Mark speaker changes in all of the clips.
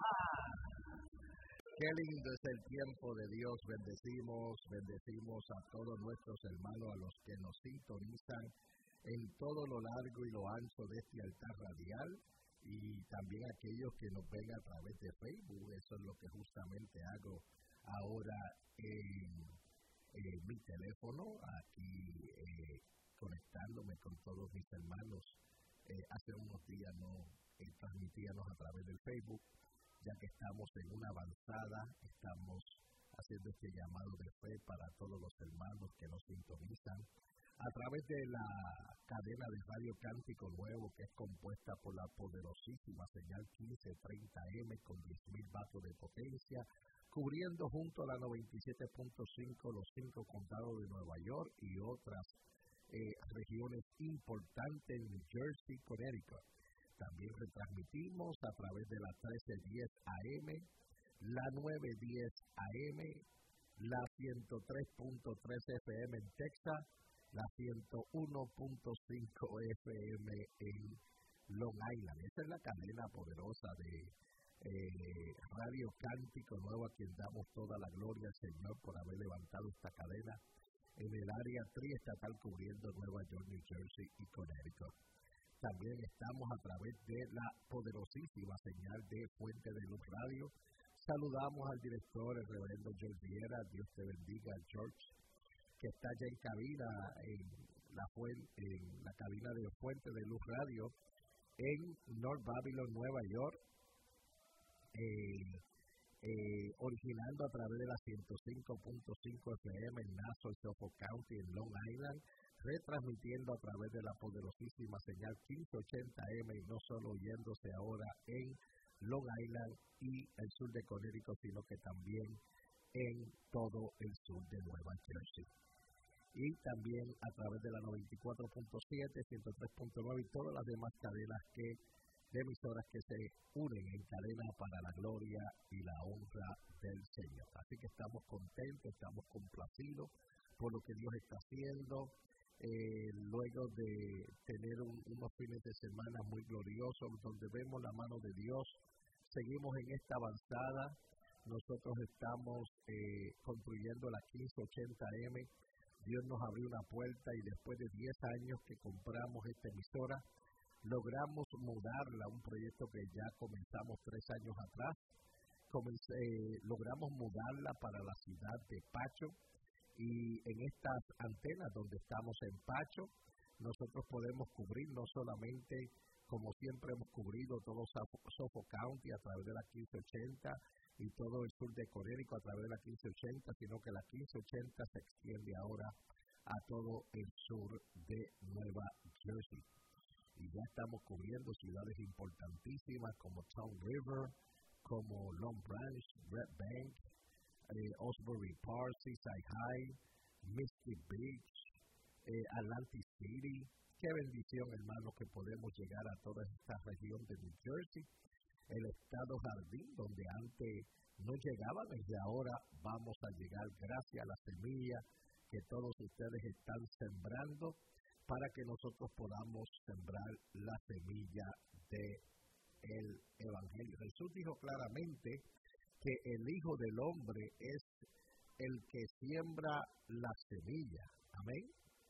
Speaker 1: Qué lindo es el tiempo de Dios. Bendecimos a todos nuestros hermanos, a los que nos sintonizan en todo lo largo y lo ancho de este altar radial, y también aquellos que nos ven a través de Facebook. Eso es lo que justamente hago ahora en mi teléfono, aquí conectándome con todos mis hermanos. Hace unos días no transmitíamos a través del Facebook, ya que estamos en una avanzada, estamos haciendo este llamado de fe para todos los hermanos que nos sintonizan a través de la cadena de Radio Cántico Nuevo, que es compuesta por la poderosísima señal 1530M con 10.000 vatios de potencia, cubriendo junto a la 97.5 los 5 condados de Nueva York y otras regiones importantes en New Jersey, Connecticut. También retransmitimos a través de la 1310 AM, la 910 AM, la 103.3 FM en Texas, la 101.5 FM en Long Island. Esa es la cadena poderosa de Radio Cántico Nuevo, a quien damos toda la gloria al Señor por haber levantado esta cadena en el área triestatal cubriendo Nueva York, New Jersey y Connecticut. También estamos a través de la poderosísima señal de Fuente de Luz Radio. Saludamos al director, el reverendo George Viera. Dios te bendiga, George, que está ya en cabina, en la cabina de Fuente de Luz Radio, en North Babylon, Nueva York, originando a través de la 105.5 FM en Nassau, Suffolk County, en Long Island, retransmitiendo a través de la poderosísima señal 1580M, y no solo oyéndose ahora en Long Island y el sur de Connecticut, sino que también en todo el sur de Nueva Jersey. Y también a través de la 94.7, 103.9 y todas las demás cadenas de emisoras que se unen en cadena para la gloria y la honra del Señor. Así que estamos contentos, estamos complacidos por lo que Dios está haciendo. Luego de tener unos fines de semana muy gloriosos, donde vemos la mano de Dios, seguimos en esta avanzada. Nosotros estamos construyendo la 1580M. Dios nos abrió una puerta y después de 10 años que compramos esta emisora, logramos mudarla, un proyecto que ya comenzamos 3 años atrás. Logramos mudarla para la ciudad de Pacho, y en estas antenas donde estamos en Pacho, nosotros podemos cubrir no solamente, como siempre hemos cubrido, todo Suffolk County a través de la 1580 y todo el sur de Connecticut a través de la 1580, sino que la 1580 se extiende ahora a todo el sur de Nueva Jersey. Y ya estamos cubriendo ciudades importantísimas como Town River, como Long Branch, Red Bank, Osbury Park, Seaside High, Mystic Beach, Atlantic City. Qué bendición, hermanos, que podemos llegar a toda esta región de New Jersey, el estado Jardín, donde antes no llegaban, desde ahora vamos a llegar gracias a la semilla que todos ustedes están sembrando, para que nosotros podamos sembrar la semilla del Evangelio. Jesús dijo claramente que el Hijo del Hombre es el que siembra la semilla. Amén.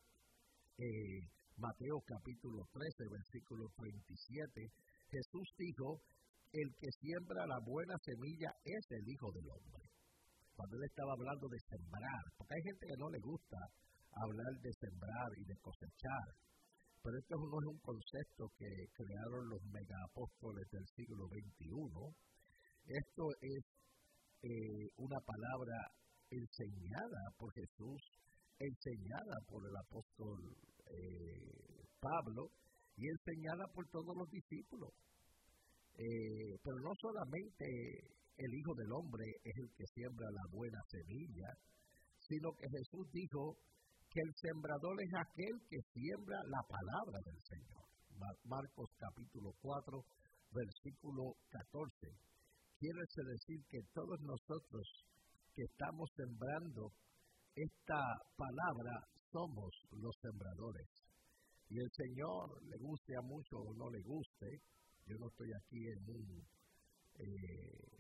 Speaker 1: Mateo capítulo 13, versículo 37, Jesús dijo, el que siembra la buena semilla es el Hijo del Hombre. Cuando él estaba hablando de sembrar, porque hay gente que no le gusta hablar de sembrar y de cosechar, pero esto no es un concepto que crearon los megaapóstoles del siglo XXI. Esto es una palabra enseñada por Jesús, enseñada por el apóstol Pablo y enseñada por todos los discípulos. Pero no solamente el Hijo del Hombre es el que siembra la buena semilla, sino que Jesús dijo que el sembrador es aquel que siembra la palabra del Señor. Marcos capítulo 4, versículo 14. Quiere decir que todos nosotros que estamos sembrando esta palabra somos los sembradores. Y el Señor, le guste a muchos o no le guste, yo no estoy aquí en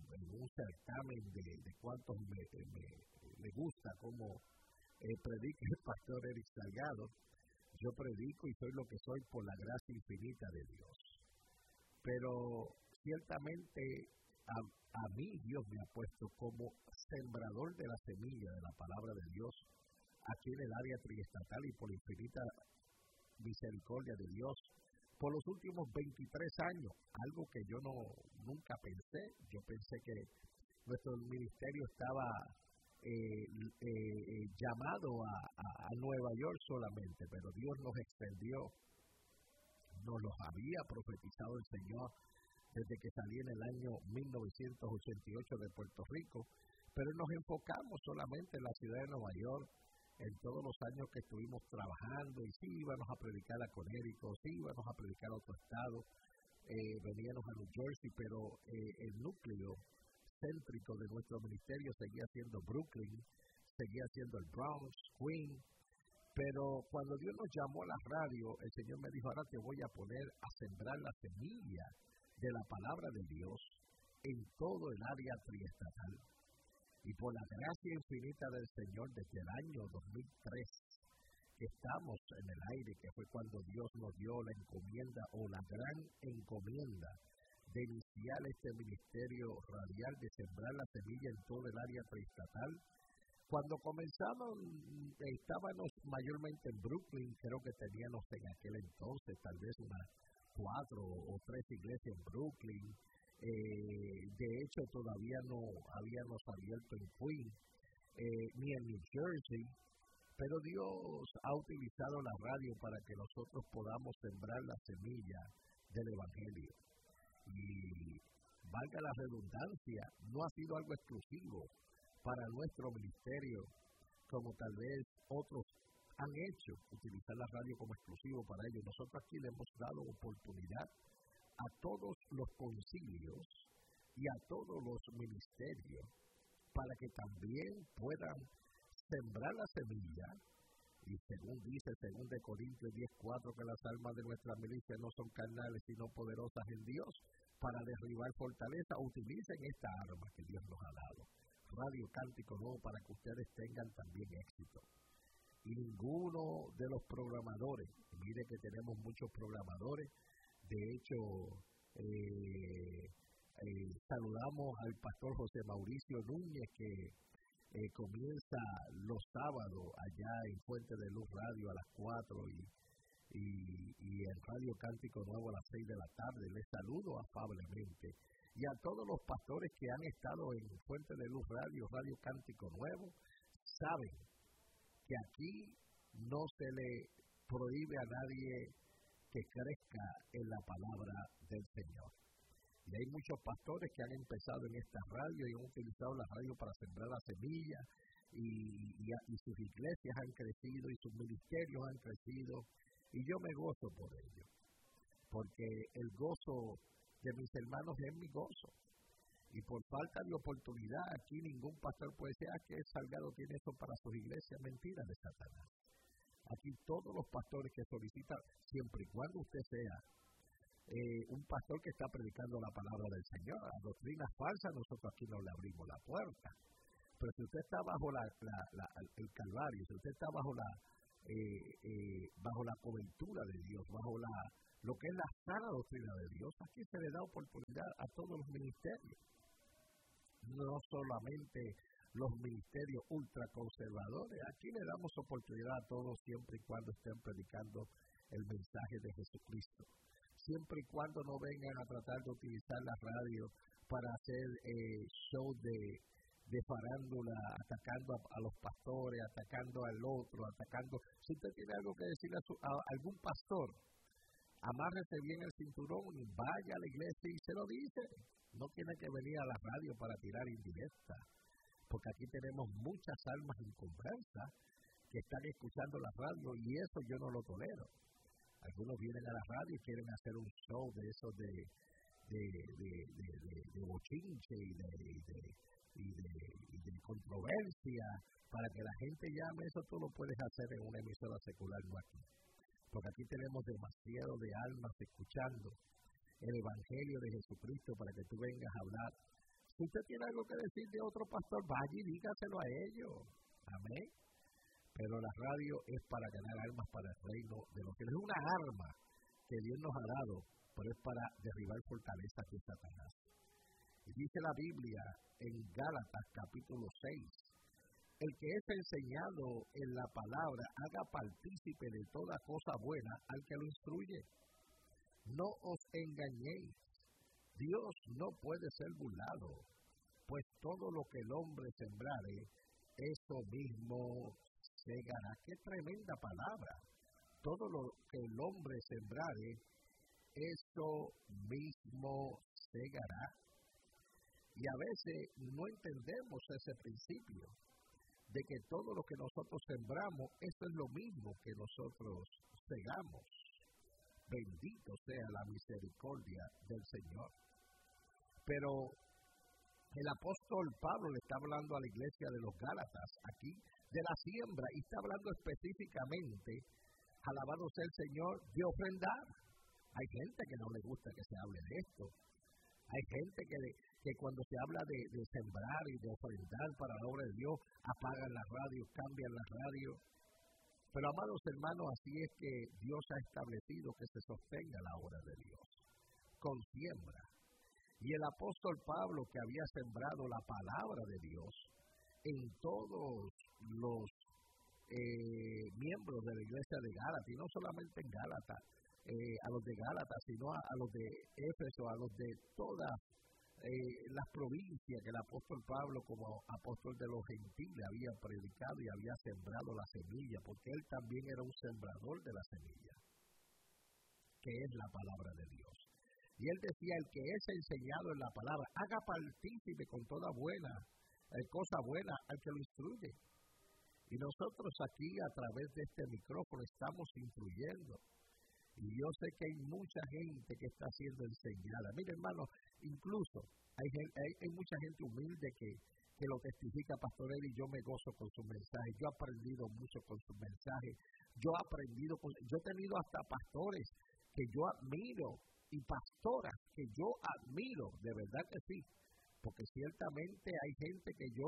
Speaker 1: un certamen de cuántos me gusta cómo predica el pastor Eric Salgado. Yo predico y soy lo que soy por la gracia infinita de Dios. Pero ciertamente a mí Dios me ha puesto como sembrador de la semilla de la palabra de Dios aquí en el área triestatal, y por la infinita misericordia de Dios por los últimos 23 años, algo que yo nunca pensé. Yo pensé que nuestro ministerio estaba llamado a Nueva York solamente, pero Dios nos extendió. Nos los había profetizado el Señor desde que salí en el año 1988 de Puerto Rico, pero nos enfocamos solamente en la ciudad de Nueva York en todos los años que estuvimos trabajando, y sí íbamos a predicar a Connecticut, sí íbamos a predicar a otro estado, veníamos a New Jersey, pero el núcleo céntrico de nuestro ministerio seguía siendo Brooklyn, seguía siendo el Bronx, Queens. Pero cuando Dios nos llamó a la radio, el Señor me dijo: ahora te voy a poner a sembrar la semilla de la palabra de Dios en todo el área triestatal. Y por la gracia infinita del Señor, desde el año 2003, que estamos en el aire, que fue cuando Dios nos dio la encomienda, o la gran encomienda, de iniciar este ministerio radial, de sembrar la semilla en todo el área triestatal. Cuando comenzamos, estábamos mayormente en Brooklyn. Creo que teníamos en aquel entonces tal vez unas 4 o 3 iglesias en Brooklyn. De hecho, todavía no habíamos abierto en Queens, ni en New Jersey, pero Dios ha utilizado la radio para que nosotros podamos sembrar la semilla del Evangelio. Y valga la redundancia, no ha sido algo exclusivo para nuestro ministerio, como tal vez otros han hecho, utilizar la radio como exclusivo para ellos. Nosotros aquí le hemos dado oportunidad a todos los concilios y a todos los ministerios para que también puedan sembrar la semilla. Y según dice 2 Corintios 10:4, que las almas de nuestra milicia no son carnales sino poderosas en Dios para derribar fortaleza. Utilicen esta arma que Dios nos ha dado, Radio Cántico Nuevo, para que ustedes tengan también éxito. Y ninguno de los programadores, mire que tenemos muchos programadores. De hecho, saludamos al pastor José Mauricio Núñez, que comienza los sábados allá en Fuente de Luz Radio a las 4 y en Radio Cántico Nuevo a las 6 de la tarde. Les saludo afablemente. Y a todos los pastores que han estado en Fuente de Luz Radio, Radio Cántico Nuevo, saben que aquí no se le prohíbe a nadie que crezca en la palabra del Señor. Y hay muchos pastores que han empezado en esta radio y han utilizado la radio para sembrar la semilla, y sus iglesias han crecido y sus ministerios han crecido, y yo me gozo por ello, porque el gozo de mis hermanos es mi gozo. Y por falta de oportunidad, aquí ningún pastor puede decir que Salgado tiene eso para sus iglesias. Mentira de Satanás. Aquí todos los pastores que solicitan, siempre y cuando usted sea un pastor que está predicando la palabra del Señor, a doctrinas falsas, nosotros aquí no le abrimos la puerta. Pero si usted está bajo el Calvario, si usted está bajo la cobertura de Dios, bajo lo que es la sana doctrina de Dios, aquí se le da oportunidad a todos los ministerios. No solamente los ministerios ultraconservadores, aquí le damos oportunidad a todos siempre y cuando estén predicando el mensaje de Jesucristo. Siempre y cuando no vengan a tratar de utilizar la radio para hacer show de farándula, atacando a los pastores, atacando al otro, atacando. Si usted tiene algo que decirle a algún pastor, amárrese bien el cinturón, vaya a la iglesia y se lo dice. No tiene que venir a la radio para tirar indirecta, porque aquí tenemos muchas almas inconversas que están escuchando la radio, y eso yo no lo tolero. Algunos vienen a la radio y quieren hacer un show de esos de bochinche y de controversia para que la gente llame. Eso tú lo puedes hacer en una emisora secular, no aquí. Porque aquí tenemos demasiado de almas escuchando el Evangelio de Jesucristo para que tú vengas a hablar Si usted tiene algo que decir de otro pastor, vaya y dígaselo a ellos. Amén. Pero la radio es para ganar almas para el reino de los cielos. Es una arma que Dios nos ha dado, pero es para derribar fortalezas de Satanás. Y dice la Biblia en Gálatas capítulo 6, el que es enseñado en la palabra haga partícipe de toda cosa buena al que lo instruye. No os engañéis, Dios no puede ser burlado, pues todo lo que el hombre sembrare, eso mismo segará. ¡Qué tremenda palabra! Todo lo que el hombre sembrare, eso mismo segará. Y a veces no entendemos ese principio de que todo lo que nosotros sembramos, eso es lo mismo que nosotros segamos. Bendito sea la misericordia del Señor. Pero el apóstol Pablo le está hablando a la iglesia de los Gálatas aquí de la siembra y está hablando específicamente, alabado sea el Señor, de ofrendar. Hay gente que no le gusta que se hable de esto. Hay gente que cuando se habla de sembrar y de ofrendar para la obra de Dios, apagan la radio, cambian la radio. Pero amados hermanos, así es que Dios ha establecido que se sostenga la obra de Dios, con siembra. Y el apóstol Pablo, que había sembrado la palabra de Dios en todos los miembros de la iglesia de Gálatas, y no solamente en Gálatas, a los de Gálatas, sino a los de Éfeso, a los de todas las provincias que el apóstol Pablo, como apóstol de los gentiles, había predicado y había sembrado la semilla, porque él también era un sembrador de la semilla, que es la palabra de Dios. Y él decía, el que es enseñado en la palabra, haga partícipe con toda cosa buena al que lo instruye. Y nosotros aquí, a través de este micrófono, estamos influyendo. Y yo sé que hay mucha gente que está siendo enseñada. Mire, hermano, incluso hay mucha gente humilde que lo testifica, Pastor Eli, yo me gozo con su mensaje. Yo he aprendido mucho con su mensaje. Yo he tenido hasta pastores que yo admiro y pastoras que yo admiro, de verdad que sí. Porque ciertamente hay gente que yo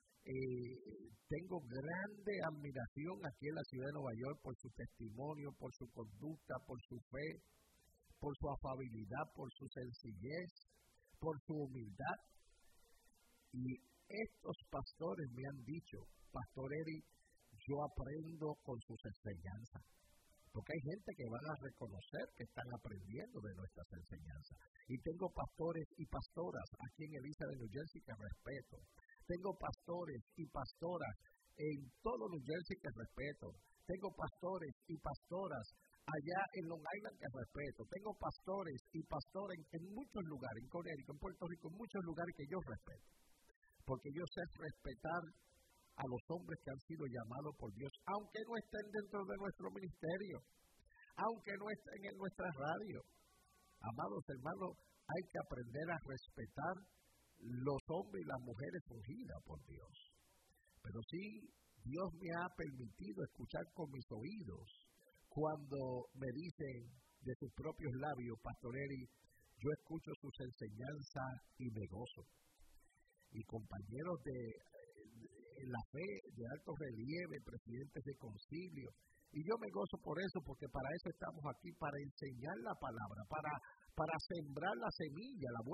Speaker 1: tengo grande admiración aquí en la ciudad de Nueva York por su testimonio, por su conducta, por su fe, por su afabilidad, por su sencillez, por su humildad. Y estos pastores me han dicho, Pastor Eri, yo aprendo con sus enseñanzas. Porque hay gente que van a reconocer que están aprendiendo de nuestras enseñanzas. Y tengo pastores y pastoras aquí en Elizabeth, New Jersey, que respeto. Tengo pastores y pastoras en todo New Jersey que respeto. Tengo pastores y pastoras allá en Long Island que respeto. Tengo pastores y pastoras en muchos lugares, en Connecticut, en Puerto Rico, en muchos lugares que yo respeto. Porque yo sé respetar a los hombres que han sido llamados por Dios, aunque no estén dentro de nuestro ministerio, aunque no estén en nuestra radio. Amados hermanos, hay que aprender a respetar los hombres y las mujeres ungidas por Dios. Pero sí, Dios me ha permitido escuchar con mis oídos cuando me dicen de sus propios labios, Pastor Eri, yo escucho sus enseñanzas y me gozo. Y compañeros de la fe de alto relieve, presidentes de concilio, y yo me gozo por eso, porque para eso estamos aquí, para enseñar la palabra, para sembrar la semilla, la